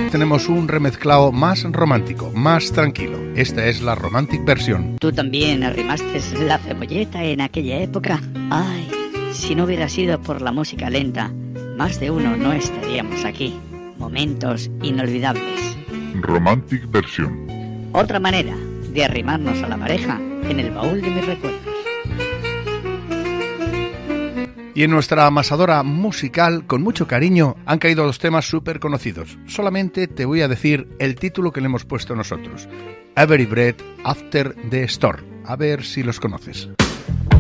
tenemos un remezclado más romántico, más tranquilo. Esta es la romantic versión. ¿Tú también arrimaste la cebolleta en aquella época? Ay, si no hubiera sido por la música lenta, más de uno no estaríamos aquí. Momentos inolvidables. Romantic versión. Otra manera de arrimarnos a la pareja en el baúl de mis recuerdos. Y en nuestra amasadora musical, con mucho cariño, han caído dos temas súper conocidos. Solamente te voy a decir el título que le hemos puesto nosotros. Every Breath After the Storm. A ver si los conoces.